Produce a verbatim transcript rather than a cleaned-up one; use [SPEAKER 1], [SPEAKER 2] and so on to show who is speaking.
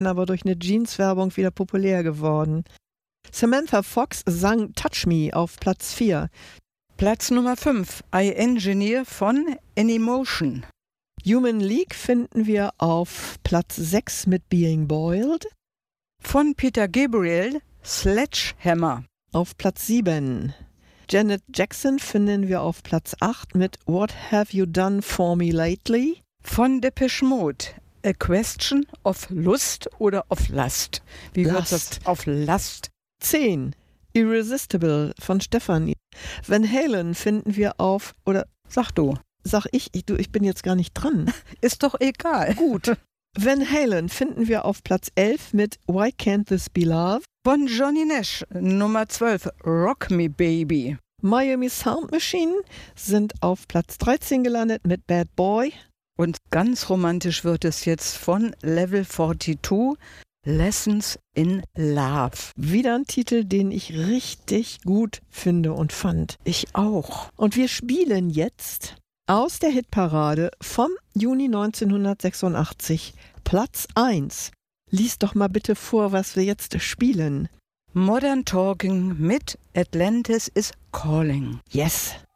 [SPEAKER 1] aber durch eine Jeans-Werbung wieder populär geworden. Samantha Fox sang Touch Me auf Platz vier.
[SPEAKER 2] Platz Nummer fünf, I Engineer von Anymotion.
[SPEAKER 1] Human League finden wir auf Platz sechs mit Being Boiled.
[SPEAKER 2] Von Peter Gabriel, Sledgehammer.
[SPEAKER 1] Auf Platz sieben. Janet Jackson finden wir auf Platz acht mit What Have You Done For Me Lately?
[SPEAKER 2] Von Depeche Mode, A Question of Lust oder of Lust? Wie wird das auf Last?
[SPEAKER 1] zehn. Irresistible von Stefanie. Van Halen finden wir auf, oder
[SPEAKER 2] sag du.
[SPEAKER 1] Sag ich, ich, du, ich bin jetzt gar nicht dran.
[SPEAKER 2] Ist doch egal.
[SPEAKER 1] Gut. Van Halen finden wir auf Platz elf mit Why Can't This Be Love?
[SPEAKER 2] Von Johnny Nash, Nummer zwölf, Rock Me Baby.
[SPEAKER 1] Miami Sound Machine sind auf Platz dreizehn gelandet mit Bad Boy.
[SPEAKER 2] Und ganz romantisch wird es jetzt von Level zweiundvierzig, Lessons in Love.
[SPEAKER 1] Wieder ein Titel, den ich richtig gut finde und fand.
[SPEAKER 2] Ich auch.
[SPEAKER 1] Und wir spielen jetzt aus der Hitparade vom Juni neunzehnhundertsechsundachtzig, Platz eins. Lies doch mal bitte vor, was wir jetzt spielen.
[SPEAKER 2] Modern Talking mit Atlantis is Calling.
[SPEAKER 1] Yes.